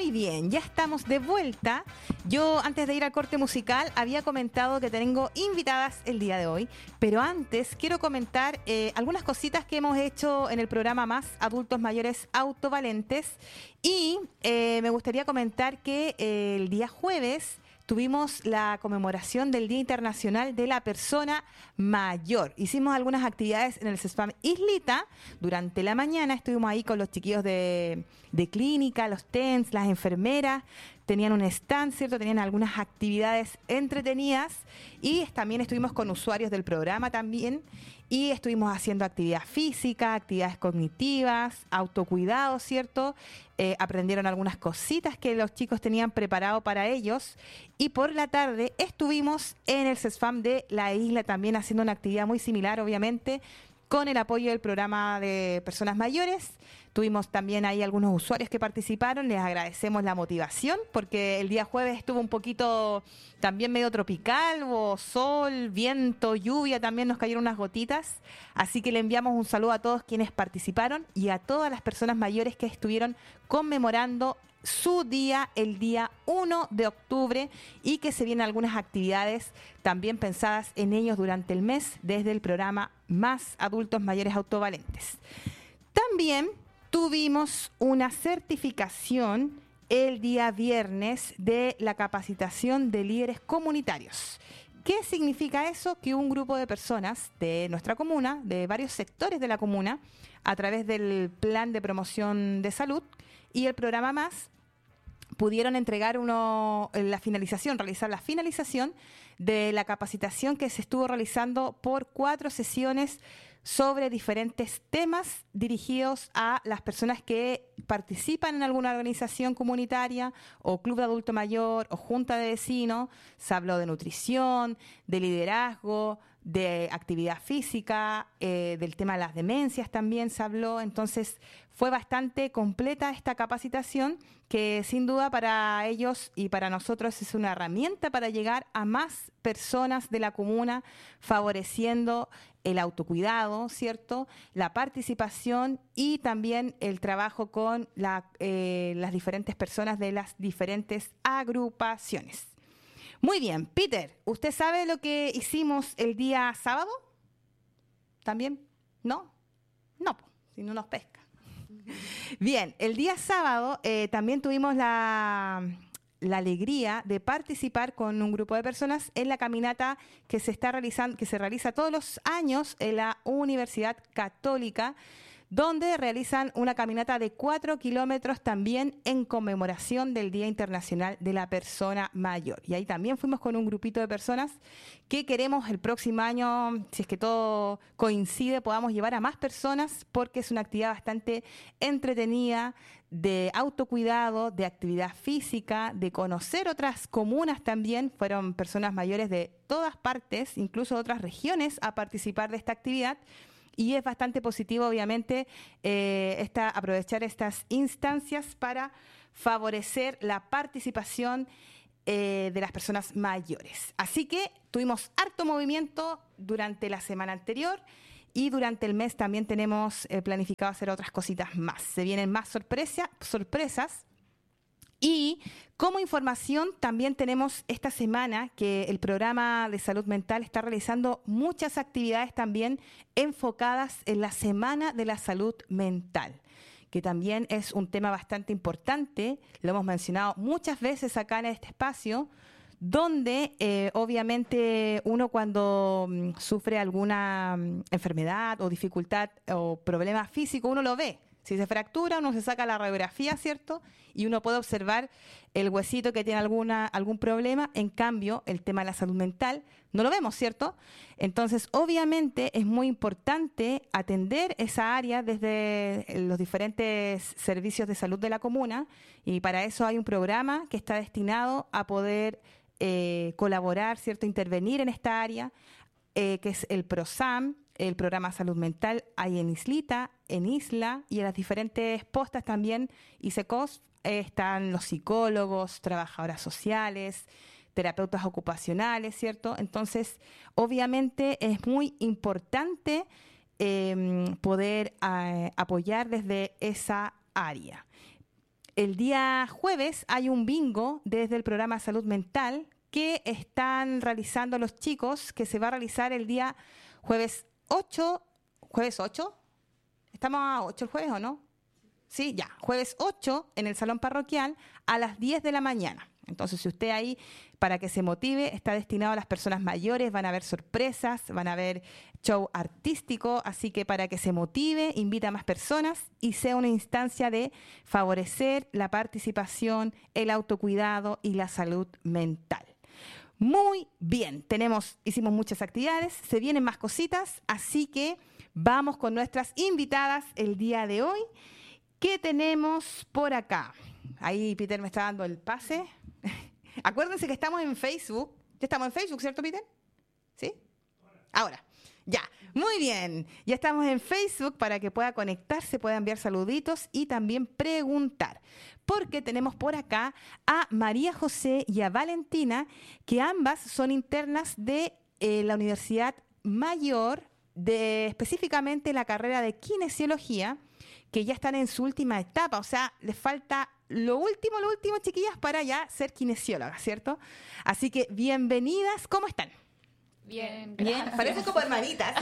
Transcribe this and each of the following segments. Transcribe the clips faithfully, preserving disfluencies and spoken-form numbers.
Muy bien, ya estamos de vuelta. Yo antes de ir al corte musical había comentado que tengo invitadas el día de hoy, pero antes quiero comentar eh, algunas cositas que hemos hecho en el programa Más Adultos Mayores Autovalentes y eh, me gustaría comentar que eh, el día jueves tuvimos la conmemoración del Día Internacional de la Persona Mayor. Hicimos algunas actividades en el CESFAM Islita. Durante la mañana estuvimos ahí con los chiquillos de, de clínica, los T E N S, las enfermeras. Tenían un stand, ¿cierto? Tenían algunas actividades entretenidas y también estuvimos con usuarios del programa también y estuvimos haciendo actividad física, actividades cognitivas, autocuidado, ¿cierto? Eh, aprendieron algunas cositas que los chicos tenían preparado para ellos y por la tarde estuvimos en el CESFAM de la isla también haciendo una actividad muy similar, obviamente, con el apoyo del programa de personas mayores. Tuvimos también ahí algunos usuarios que participaron, les agradecemos la motivación porque el día jueves estuvo un poquito también medio tropical, hubo sol, viento, lluvia, también nos cayeron unas gotitas, así que le enviamos un saludo a todos quienes participaron y a todas las personas mayores que estuvieron conmemorando su día el día uno de octubre y que se vienen algunas actividades también pensadas en ellos durante el mes desde el programa Más Adultos Mayores Autovalentes. También tuvimos una certificación el día viernes de la capacitación de líderes comunitarios. ¿Qué significa eso? Que un grupo de personas de nuestra comuna, de varios sectores de la comuna, a través del Plan de Promoción de Salud y el programa Más, pudieron entregar uno, la finalización, realizar la finalización de la capacitación que se estuvo realizando por cuatro sesiones sobre diferentes temas dirigidos a las personas que participan en alguna organización comunitaria o club de adulto mayor o junta de vecinos. Se habló de nutrición, de liderazgo, de actividad física, eh, del tema de las demencias también se habló. Entonces fue bastante completa esta capacitación que sin duda para ellos y para nosotros es una herramienta para llegar a más personas de la comuna, favoreciendo el autocuidado, ¿cierto? La participación y también el trabajo con la, eh, las diferentes personas de las diferentes agrupaciones. Muy bien, Peter, ¿usted sabe lo que hicimos el día sábado? ¿También? ¿No? No, si no nos pesca. Bien, el día sábado eh, también tuvimos la, la alegría de participar con un grupo de personas en la caminata que se está realizando, que se realiza todos los años en la Universidad Católica, donde realizan una caminata de cuatro kilómetros también en conmemoración del Día Internacional de la Persona Mayor. Y ahí también fuimos con un grupito de personas que queremos el próximo año, si es que todo coincide, podamos llevar a más personas porque es una actividad bastante entretenida, de autocuidado, de actividad física, de conocer otras comunas también. Fueron personas mayores de todas partes, incluso de otras regiones, a participar de esta actividad. Y es bastante positivo, obviamente, eh, esta, aprovechar estas instancias para favorecer la participación eh, de las personas mayores. Así que tuvimos harto movimiento durante la semana anterior y durante el mes también tenemos eh, planificado hacer otras cositas más. Se vienen más sorpresa, sorpresas. Y como información también tenemos esta semana que el programa de salud mental está realizando muchas actividades también enfocadas en la Semana de la Salud Mental, que también es un tema bastante importante, lo hemos mencionado muchas veces acá en este espacio, donde eh, obviamente uno cuando mm, sufre alguna mm, enfermedad o dificultad o problema físico, uno lo ve. Si se fractura, uno se saca la radiografía, ¿cierto? Y uno puede observar el huesito que tiene alguna, algún problema. En cambio, el tema de la salud mental no lo vemos, ¿cierto? Entonces, obviamente, es muy importante atender esa área desde los diferentes servicios de salud de la comuna y para eso hay un programa que está destinado a poder eh, colaborar, ¿cierto? Intervenir en esta área, eh, que es el PROSAM, el programa Salud Mental hay en Islita, en Isla y en las diferentes postas también, I C E C O S, eh, están los psicólogos, trabajadoras sociales, terapeutas ocupacionales, ¿cierto? Entonces, obviamente es muy importante eh, poder eh, apoyar desde esa área. el día jueves hay un bingo desde el programa Salud Mental que están realizando los chicos, que se va a realizar el día jueves ocho. ¿Jueves ocho? ¿Estamos a ocho el jueves o no? Sí, ya. Jueves ocho en el Salón Parroquial a las diez de la mañana. Entonces, si usted ahí, para que se motive, está destinado a las personas mayores, van a haber sorpresas, van a haber show artístico, así que para que se motive, invita a más personas y sea una instancia de favorecer la participación, el autocuidado y la salud mental. Muy bien, tenemos, hicimos muchas actividades, se vienen más cositas, así que vamos con nuestras invitadas el día de hoy. ¿Qué tenemos por acá? Ahí Peter me está dando el pase. Acuérdense que estamos en Facebook. Ya estamos en Facebook, ¿cierto, Peter? ¿Sí? Ahora. Ya. Muy bien. Ya estamos en Facebook para que pueda conectarse, pueda enviar saluditos y también preguntar. Porque tenemos por acá a María José y a Valentina, que ambas son internas de eh, la Universidad Mayor, de específicamente la carrera de Kinesiología, que ya están en su última etapa, o sea, les falta lo último, lo último, chiquillas, para ya ser kinesiólogas, ¿cierto? Así que bienvenidas, ¿cómo están? Bien, bien, parecen como hermanitas.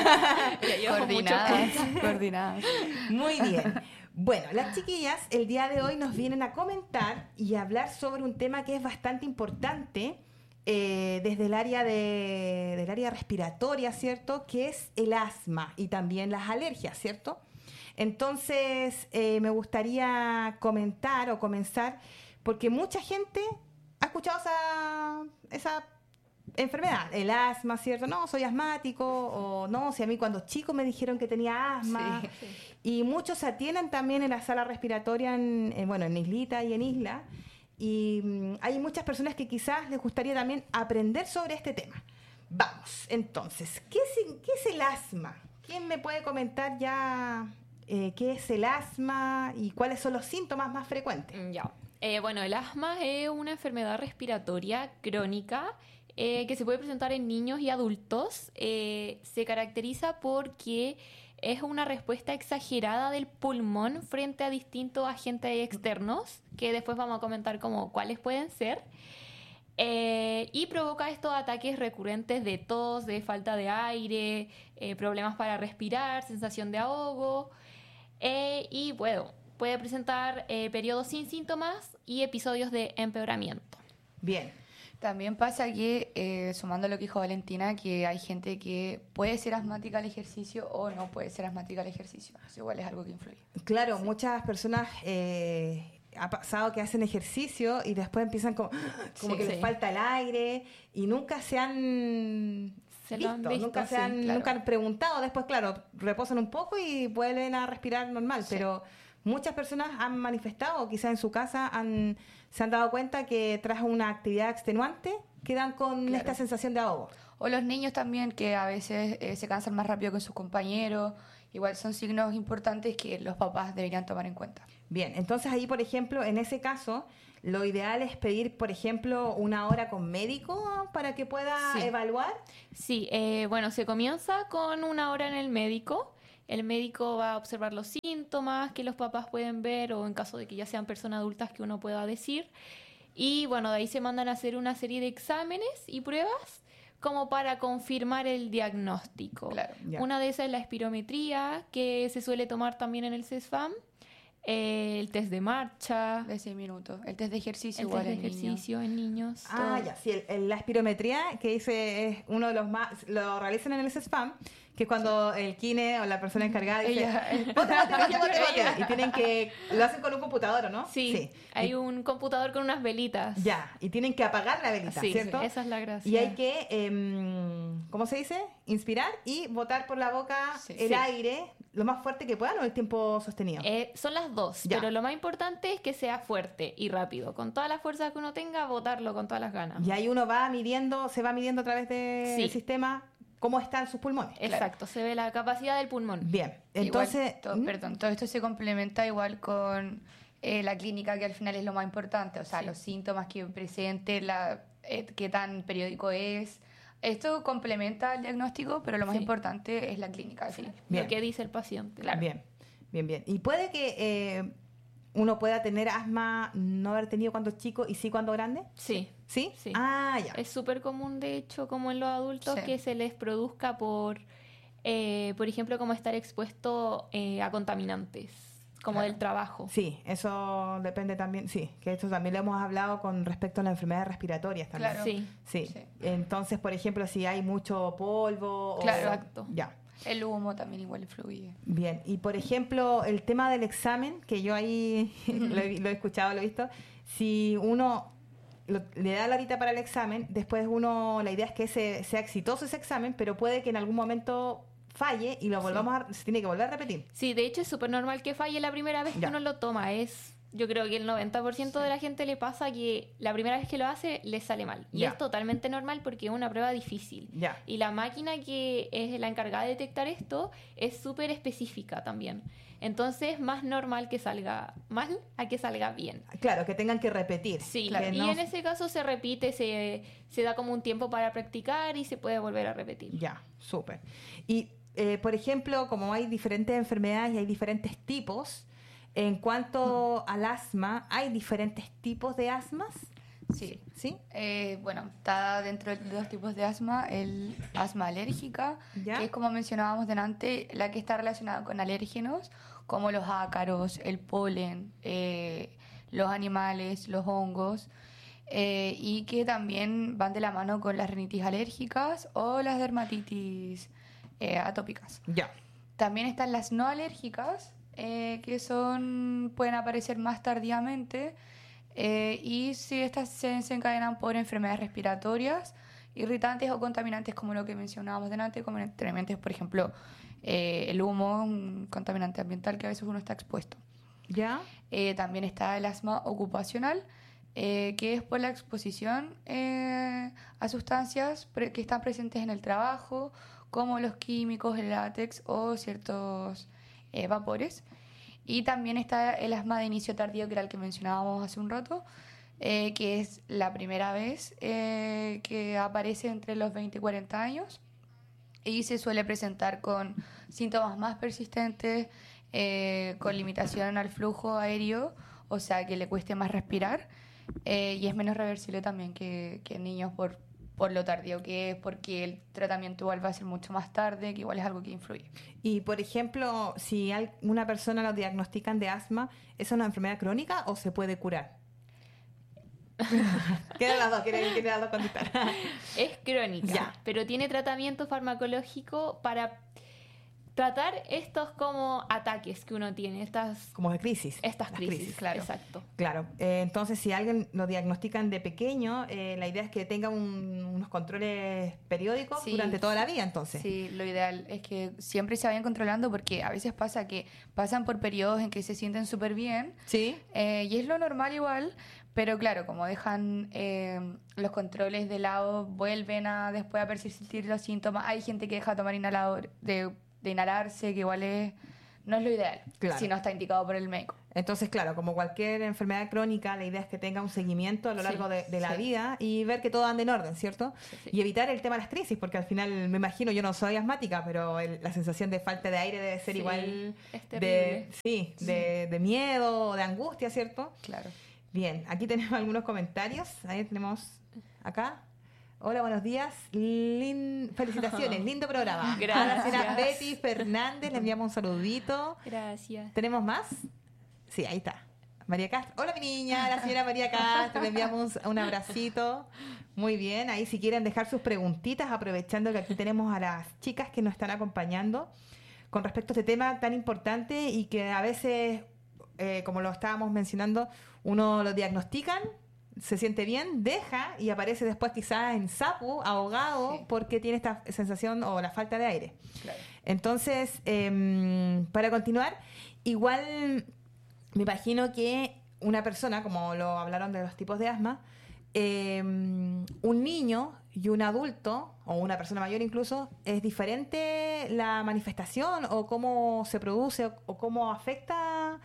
Coordinadas, coordinadas. Muy bien. Bueno, las chiquillas el día de hoy nos vienen a comentar y a hablar sobre un tema que es bastante importante eh, desde el área de, del área respiratoria, ¿cierto? Que es el asma y también las alergias, ¿cierto? Entonces, eh, me gustaría comentar o comenzar, porque mucha gente ha escuchado esa, esa enfermedad, el asma, ¿cierto? No, soy asmático, o no, si a mí cuando chico me dijeron que tenía asma. Sí, sí. Y muchos se atienden también en la sala respiratoria, en, en, bueno, en Islita y en Isla. Y um, hay muchas personas que quizás les gustaría también aprender sobre este tema. Vamos, entonces, ¿qué es, qué es el asma? ¿Quién me puede comentar ya eh, qué es el asma y cuáles son los síntomas más frecuentes? Ya. Eh, bueno, el asma es una enfermedad respiratoria crónica eh, que se puede presentar en niños y adultos. Eh, se caracteriza porque es una respuesta exagerada del pulmón frente a distintos agentes externos, que después vamos a comentar como cuáles pueden ser. Eh, y provoca estos ataques recurrentes de tos, de falta de aire, eh, problemas para respirar, sensación de ahogo. Eh, y bueno, puede presentar eh, periodos sin síntomas y episodios de empeoramiento. Bien. También pasa que, eh, sumando lo que dijo Valentina, que hay gente que puede ser asmática al ejercicio o no puede ser asmática al ejercicio. Eso igual es algo que influye. Claro, sí. Muchas personas eh, ha pasado que hacen ejercicio y después empiezan como, como sí, que sí. les falta el aire y nunca se han... Se Listo, lo han visto, nunca se han, sí, claro. nunca han preguntado, después claro, reposan un poco y vuelven a respirar normal, sí. Pero muchas personas han manifestado, quizás en su casa han, se han dado cuenta que tras una actividad extenuante quedan con claro. esta sensación de ahogo. O los niños también, que a veces eh, se cansan más rápido que sus compañeros, igual son signos importantes que los papás deberían tomar en cuenta. Bien, entonces ahí, por ejemplo, en ese caso, lo ideal es pedir, por ejemplo, una hora con médico para que pueda sí. evaluar. Sí, eh, bueno, se comienza con una hora en el médico. El médico va a observar los síntomas que los papás pueden ver o en caso de que ya sean personas adultas que uno pueda decir. Y bueno, de ahí se mandan a hacer una serie de exámenes y pruebas como para confirmar el diagnóstico. Claro, una de esas es la espirometría, que se suele tomar también en el CESFAM. Eh, el test de marcha. De seis minutos. El test de ejercicio el igual test de en ejercicio niños. en niños. Ah, todo. Ya, sí. El, el, la espirometría, que dice es uno de los más... Lo realizan en el CESFAM, que es cuando sí. el kine o la persona encargada dice... Ella, bote, bote, bote, bote, y tienen que... Lo hacen con un computador, ¿o no? Sí. sí. Hay y, un computador con unas velitas. Ya. Y tienen que apagar la velita, sí, ¿cierto? Sí, esa es la gracia. Y hay que... Eh, ¿Cómo se dice? Inspirar y botar por la boca sí. el sí. aire... ¿Lo más fuerte que puedan o el tiempo sostenido? Eh, son las dos, ya. Pero lo más importante es que sea fuerte y rápido. Con toda la fuerza que uno tenga, botarlo con todas las ganas. Y ahí uno va midiendo, se va midiendo a través del sí. sistema cómo están sus pulmones. Exacto, claro. Se ve la capacidad del pulmón. Bien, entonces... Igual, todo, ¿Mm? Perdón, todo esto se complementa igual con eh, la clínica, que al final es lo más importante. O sea, sí. los síntomas que presente, la, eh, qué tan periódico es... Esto complementa el diagnóstico, pero lo más sí. importante es la clínica. Sí. Lo que dice el paciente. Claro. Bien, bien, bien. Y puede que eh, uno pueda tener asma, no haber tenido cuando chico y sí cuando grande. Sí. ¿Sí? Sí. Ah, ya. Es súper común, de hecho, como en los adultos, Sí. que se les produzca por, eh, por ejemplo, como estar expuesto eh, a contaminantes, como Claro. del trabajo. Sí, eso depende también, sí, que esto también lo hemos hablado con respecto a las enfermedades respiratorias también. Claro. Sí, Sí. Sí. Entonces, por ejemplo, si hay mucho polvo Claro. o... Exacto. Ya. El humo también igual influye. Bien, y por ejemplo, el tema del examen, que yo ahí lo, he, lo he escuchado, lo he visto, si uno lo- le da la horita para el examen, después uno, la idea es que ese, sea exitoso ese examen, pero puede que en algún momento falle y lo volvamos a, se tiene que volver a repetir. Sí, de hecho es súper normal que falle la primera vez Ya. que uno lo toma. Es, yo creo que el noventa por ciento de la gente le pasa que la primera vez que lo hace le sale mal. Y Ya. es totalmente normal porque es una prueba difícil. Ya. Y la máquina que es la encargada de detectar esto es súper específica también. Entonces es más normal que salga mal a que salga bien. Claro, que tengan que repetir. Sí, Que y no- en ese caso se repite, se, se da como un tiempo para practicar y se puede volver a repetir. Ya, súper. Y, eh, por ejemplo, como hay diferentes enfermedades y hay diferentes tipos, en cuanto al asma, ¿hay diferentes tipos de asmas? Sí. ¿Sí? Eh, bueno, está dentro de dos tipos de asma, el asma alérgica, ¿Ya? que es como mencionábamos delante, la que está relacionada con alérgenos, como los ácaros, el polen, eh, los animales, los hongos, eh, y que también van de la mano con las rinitis alérgicas o las dermatitis eh, atópicas. Ya. También están las no alérgicas, eh, que son pueden aparecer más tardíamente, eh, y si estas se desencadenan por enfermedades respiratorias, irritantes o contaminantes, como lo que mencionábamos delante, como contaminantes, por ejemplo, eh, el humo, un contaminante ambiental que a veces uno está expuesto. ¿Ya? Eh, también está el asma ocupacional, eh, que es por la exposición eh, a sustancias pre- que están presentes en el trabajo, como los químicos, el látex o ciertos eh, vapores. Y también está el asma de inicio tardío, que era el que mencionábamos hace un rato, eh, que es la primera vez eh, que aparece entre los veinte y cuarenta años y se suele presentar con síntomas más persistentes, eh, con limitación al flujo aéreo, o sea que le cueste más respirar, eh, y es menos reversible también que, que en niños por, por lo tardío que es, porque el tratamiento igual va a ser mucho más tarde, que igual es algo que influye. Y, por ejemplo, si al- una persona lo diagnostican de asma, ¿es una enfermedad crónica o se puede curar? Quieren las dos, quieren, quieren las dos contestar. Es crónica, Ya. pero tiene tratamiento farmacológico para tratar estos como ataques que uno tiene, estas, Como de crisis. estas las crisis. claro. Exacto. Claro, eh, entonces si alguien lo diagnostican de pequeño, eh, la idea es que tenga un- unos controles periódicos Sí. durante toda la vida, entonces. Sí, lo ideal es que siempre se vayan controlando, porque a veces pasa que pasan por periodos en que se sienten súper bien, ¿Sí? eh, y es lo normal igual, pero claro, como dejan eh, los controles de lado, vuelven a después a persistir los síntomas. Hay gente que deja de tomar inhalador, de, de inhalarse, que igual es, no es lo ideal, Claro. si no está indicado por el médico. Entonces, claro, como cualquier enfermedad crónica, la idea es que tenga un seguimiento a lo Sí, largo de, de la sí. vida y ver que todo ande en orden, ¿cierto? Sí. Y evitar el tema de las crisis, porque al final, me imagino, yo no soy asmática, pero el- la sensación de falta de aire debe ser Sí, igual es de, terrible. sí, de, de miedo, de angustia, ¿cierto? Claro. Bien, aquí tenemos algunos comentarios. Ahí tenemos acá. Hola, buenos días. Lin- Felicitaciones, lindo programa. A la señora Gracias. Betty Fernández, le enviamos un saludito. Gracias. ¿Tenemos más? Sí, ahí está. María Castro. Hola, mi niña, la señora María Castro. Le enviamos un, un abracito. Muy bien. Ahí, si quieren dejar sus preguntitas, aprovechando que aquí tenemos a las chicas que nos están acompañando con respecto a este tema tan importante y que a veces, eh, como lo estábamos mencionando, uno lo diagnostican, se siente bien, deja y aparece después quizás en sapo, ahogado, Sí. porque tiene esta sensación o la falta de aire. Claro. Entonces, eh, para continuar, igual me imagino que una persona, como lo hablaron de los tipos de asma, eh, un niño y un adulto, o una persona mayor incluso, ¿es diferente la manifestación o cómo se produce o, o cómo afecta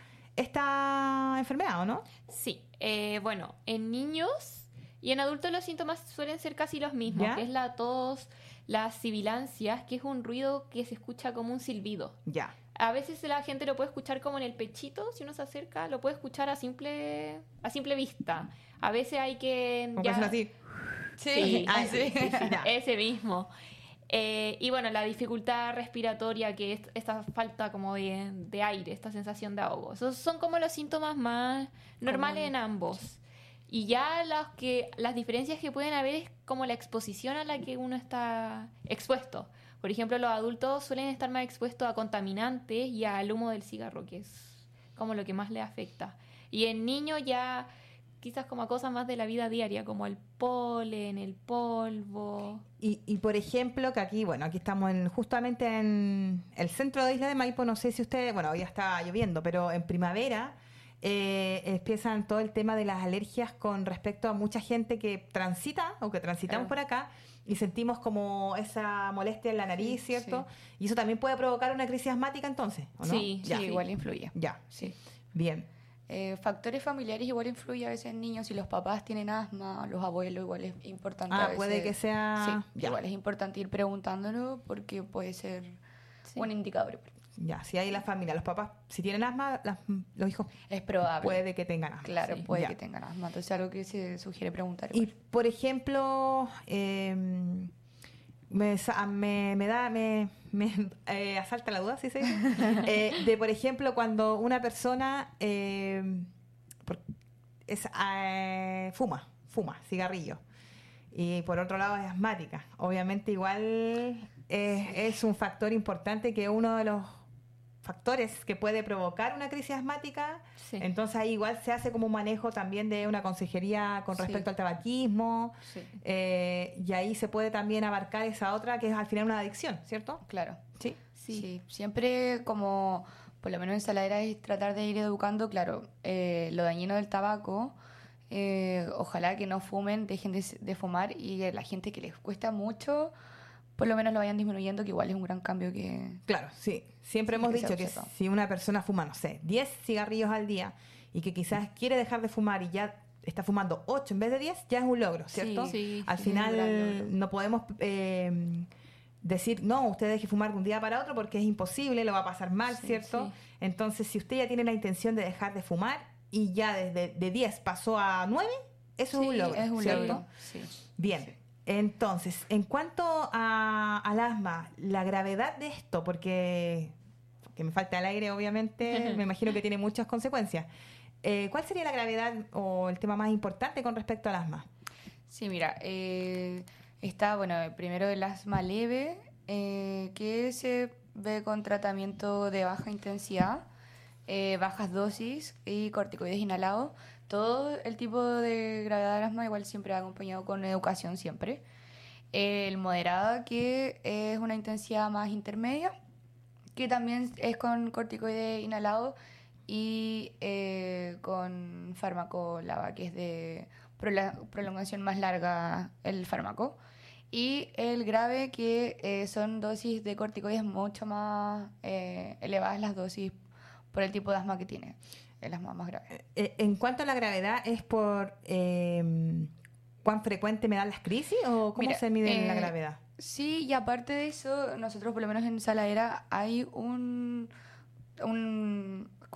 esta enfermedad, o no? Sí, eh, bueno, en niños y en adultos los síntomas suelen ser casi los mismos, ¿Ya? que es la tos, las sibilancias, que es un ruido que se escucha como un silbido. Ya. A veces la gente lo puede escuchar como en el pechito, si uno se acerca, lo puede escuchar a simple a simple vista. A veces hay que... Como ya- que así. Sí, Ah, sí, sí, sí, ya. ese mismo. Eh, y bueno, la dificultad respiratoria, que es esta falta como de, de aire, esta sensación de ahogo. Esos son como los síntomas más normales en ambos. Y ya las, que, las diferencias que pueden haber es como la exposición a la que uno está expuesto. Por ejemplo, los adultos suelen estar más expuestos a contaminantes y al humo del cigarro, que es como lo que más les afecta. Y en niños ya quizás como a cosas más de la vida diaria, como el polen, el polvo. Y, y por ejemplo, que aquí, bueno, aquí estamos en, justamente en el centro de Isla de Maipo, no sé si ustedes, bueno, hoy ya está lloviendo, pero en primavera eh, empiezan todo el tema de las alergias con respecto a mucha gente que transita o que transitamos Claro. por acá y sentimos como esa molestia en la nariz, Sí, ¿cierto? sí. Y eso también puede provocar una crisis asmática entonces, ¿o no? Sí, Ya, Sí, igual influye. ya, Sí. bien. Eh, factores familiares igual influyen a veces en niños. Si los papás tienen asma, los abuelos, igual es importante. Ah, a puede veces- que sea... Sí, ya. igual es importante ir preguntándolo porque puede ser Sí. un indicador. Ya, si hay la familia, los papás, si tienen asma, las- los hijos Es probable. puede que tengan asma. Claro, sí, puede ya. que tengan asma. Entonces es algo que se sugiere preguntar. Y igual. por ejemplo, eh, me, sa- me, me da, me, me eh, asalta la duda, ¿sí se dice? Eh, de por ejemplo, cuando una persona eh, por- es, eh, fuma, fuma cigarrillo. Y por otro lado es asmática. Obviamente igual es, es un factor importante que uno de los factores que puede provocar una crisis asmática. Sí. Entonces ahí igual se hace como un manejo también de una consejería con Sí. respecto al tabaquismo. Sí, eh, y ahí se puede también abarcar esa otra que es al final una adicción, ¿cierto? claro. Sí. Sí. Sí, siempre como, por lo menos en Saladera, es tratar de ir educando, claro, eh, lo dañino del tabaco, eh, ojalá que no fumen, dejen de, de fumar y eh, la gente que les cuesta mucho, por lo menos lo vayan disminuyendo, que igual es un gran cambio que... Claro, sí. Siempre Sí, hemos que se dicho que observa. si una persona fuma, no sé, diez cigarrillos al día y que quizás quiere dejar de fumar y ya está fumando ocho en vez de diez, ya es un logro, ¿cierto? Sí, Al sí, es un gran final logro. no podemos eh, decir, no, usted deje fumar de un día para otro porque es imposible, lo va a pasar mal, Sí, ¿cierto? sí. Entonces, si usted ya tiene la intención de dejar de fumar y ya desde de diez pasó a nueve, eso es un Sí, logro, es un ¿cierto? logro, sí. Bien, Sí. entonces, en cuanto a, al asma, la gravedad de esto, porque que me falta el aire, obviamente, me imagino que tiene muchas consecuencias. Eh, ¿Cuál sería la gravedad o el tema más importante con respecto al asma? Sí, mira, eh, está, bueno, primero el asma leve, eh, que se ve con tratamiento de baja intensidad, eh, bajas dosis y corticoides inhalados. Todo el tipo de gravedad del asma igual siempre va acompañado con educación siempre. El moderado, que es una intensidad más intermedia, que también es con corticoides inhalados y eh, con fármaco LABA, que es de prola- prolongación más larga el fármaco. Y el grave, que eh, son dosis de corticoides mucho más eh, elevadas las dosis por el tipo de asma que tiene, el asma más grave. Eh, en cuanto a la gravedad, ¿es por eh, cuán frecuente me dan las crisis o cómo Mira, se mide la eh, gravedad? Sí, y aparte de eso, nosotros por lo menos en Saladera hay un, un